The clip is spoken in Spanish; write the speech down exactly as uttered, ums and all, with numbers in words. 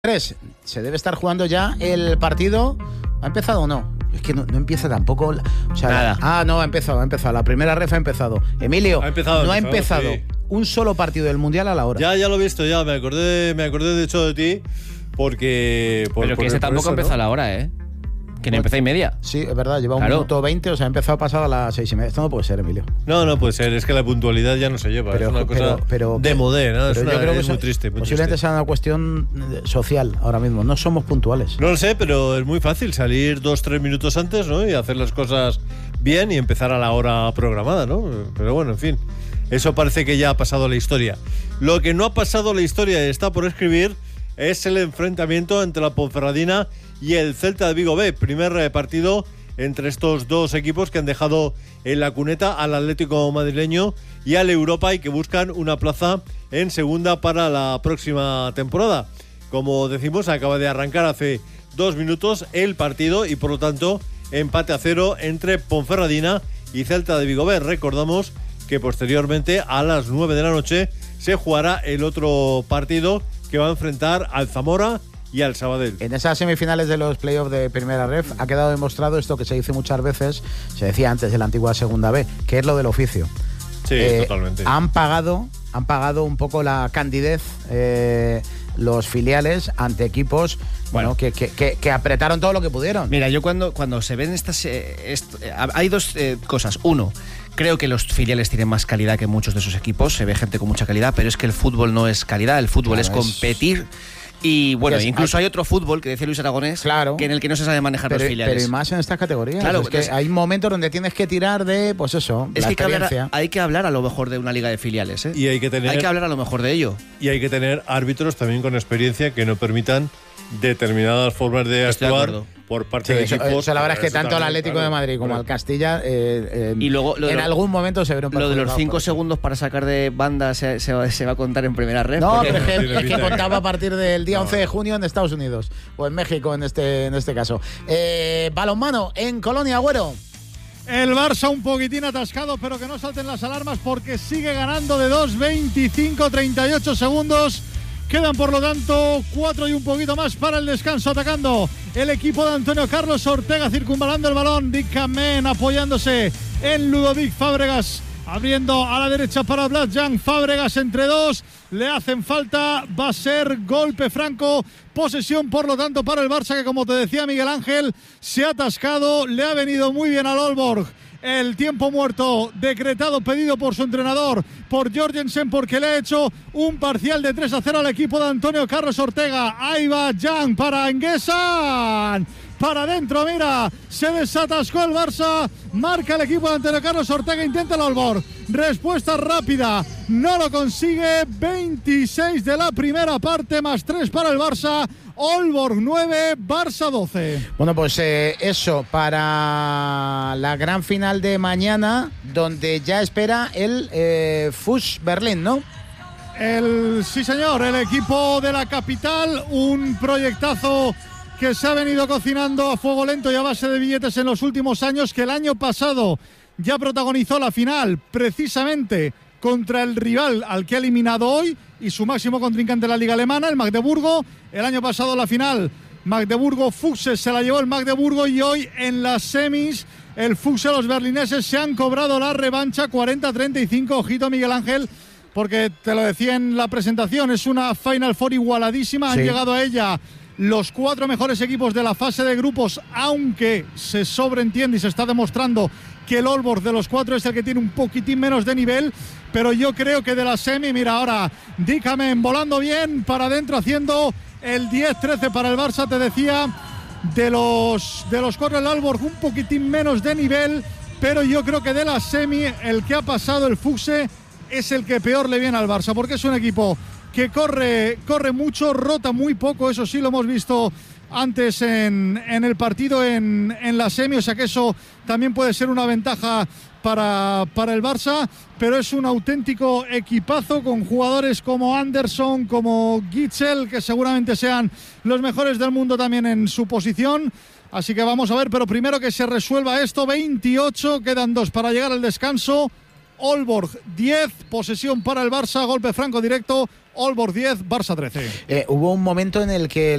tres. Se debe estar jugando ya el partido. ¿Ha empezado o no? Es que no, no empieza tampoco. O sea, Nada. Ah, no, ha empezado, ha empezado. La primera ref ha empezado. Emilio, ha empezado, no ha empezado, empezado sí. un solo partido del Mundial a la hora. Ya, ya lo he visto, ya. Me acordé, me acordé de hecho de ti. Porque. Por, Pero por que ese por tampoco eso, empezó ¿no? a la hora, ¿eh? Que no empezó y media. Sí, es verdad, lleva un Claro. minuto veinte, o sea, ha empezado pasado a las seis y media. Esto no puede ser, Emilio. No, no puede ser. Es que la puntualidad ya no se lleva. Pero- es una cosa pero- pero- de modé, ¿no? Es, Pero una, yo creo que es muy eso- triste. Muy posiblemente triste. sea una cuestión eh, social ahora mismo. No somos puntuales. No lo sé, pero es muy fácil salir dos, tres minutos antes, ¿no? Y hacer las cosas bien y empezar a la hora programada, ¿no? Pero bueno, en fin. Eso parece que ya ha pasado la historia. Lo que no ha pasado la historia y está por escribir es el enfrentamiento entre la Ponferradina y el Celta de Vigo B. Primer eh, partido entre estos dos equipos que han dejado en la cuneta al Atlético madrileño y al Europa y que buscan una plaza en segunda para la próxima temporada. Como decimos, acaba de arrancar hace dos minutos el partido y por lo tanto empate a cero entre Ponferradina y Celta de Vigo B. Recordamos que posteriormente a las nueve de la noche se jugará el otro partido que va a enfrentar al Zamora y al Sabadell. En esas semifinales de los playoffs de primera ref ha quedado demostrado esto que se dice muchas veces, se decía antes de la antigua segunda B, que es lo del oficio. Sí, Eh, totalmente. Han pagado, han pagado un poco la candidez eh, los filiales ante equipos bueno, Bueno. que, que, que, que apretaron todo lo que pudieron. Mira, yo cuando, cuando se ven estas... eh, est- eh, hay dos eh, cosas. Uno, creo que los filiales tienen más calidad que muchos de sus equipos. Se ve gente con mucha calidad, pero es que el fútbol no es calidad. El fútbol Claro, es es- competir. Y bueno, Es- incluso hay otro fútbol que decía Luis Aragonés, Claro. que en el que no se sabe manejar pero, los filiales. pero y más en estas categorías. Claro, es que es- hay momentos donde tienes que tirar de, pues eso, es la que hay que, hablar, experiencia. hay que hablar a lo mejor de una liga de filiales, ¿eh? Y hay que tener Hay que hablar a lo mejor de ello. y hay que tener árbitros también con experiencia que no permitan determinadas formas de Estoy de actuar acuerdo. por parte Sí, de eso, equipos. eso la verdad es que Eso tanto al también, Atlético claro, de Madrid como claro. al Castilla eh, eh, Y luego lo de en lo- algún momento se vieron Lo de los perjudicados cinco por eso. segundos para sacar de banda se, se va, se va a contar en primera red. No, porque- pero es que, Tiene es que pinta de contaba que- a partir del día No, once de no. junio en Estados Unidos o en México en este, en este caso. Eh, balonmano en Colonia, Agüero. El Barça un poquitín atascado, pero que no salten las alarmas porque sigue ganando de dos, veinticinco, treinta y ocho segundos. Quedan, por lo tanto, cuatro y un poquito más para el descanso. Atacando el equipo de Antonio Carlos Ortega, circunvalando el balón. Dick Kamen apoyándose en Ludovic Fábregas, abriendo a la derecha para Blas Young. Fábregas entre dos, le hacen falta, va a ser golpe franco. Posesión, por lo tanto, para el Barça, que como te decía Miguel Ángel, se ha atascado, le ha venido muy bien al Aalborg el tiempo muerto decretado, pedido por su entrenador, por Jorgensen, porque le ha hecho un parcial de tres a cero al equipo de Antonio Carlos Ortega. Ahí va Jan para Enguesan, para adentro, mira, se desatascó el Barça, marca el equipo de Antonio Carlos Ortega, intenta el Aalborg, respuesta rápida, no lo consigue. Veintiséis de la primera parte, más tres para el Barça. Aalborg nueve, Barça doce. Bueno, pues eh, eso para la gran final de mañana, donde ya espera el eh, Fuß Berlín, ¿no? El, sí, señor, el equipo de la capital, un proyectazo que se ha venido cocinando a fuego lento y a base de billetes en los últimos años, que el año pasado ya protagonizó la final precisamente contra el rival al que ha eliminado hoy y su máximo contrincante en la Liga Alemana, el Magdeburgo. El año pasado la final Magdeburgo-Fuchs se la llevó el Magdeburgo y hoy en las semis el Fuchs, los berlineses, se han cobrado la revancha cuarenta a treinta y cinco. Ojito, Miguel Ángel, porque te lo decía en la presentación, es una Final Four igualadísima. Sí. Han llegado a ella los cuatro mejores equipos de la fase de grupos, aunque se sobreentiende y se está demostrando que el Aalborg de los cuatro es el que tiene un poquitín menos de nivel, pero yo creo que de la semi, mira ahora, Dick Kamen volando bien para adentro, haciendo el diez trece para el Barça. Te decía, de los, de los cuatro el Aalborg un poquitín menos de nivel, pero yo creo que de la semi el que ha pasado, el Fuchs, es el que peor le viene al Barça, porque es un equipo que corre, corre mucho, rota muy poco, eso sí lo hemos visto antes en, en el partido en, en la semi, o sea que eso también puede ser una ventaja para, para el Barça, pero es un auténtico equipazo con jugadores como Anderson, como Gitzel, que seguramente sean los mejores del mundo también en su posición. Así que vamos a ver, pero primero que se resuelva esto. Veintiocho, quedan dos para llegar al descanso. Aalborg diez, posesión para el Barça, golpe franco directo, Aalborg diez, Barça trece. Eh, hubo un momento en el que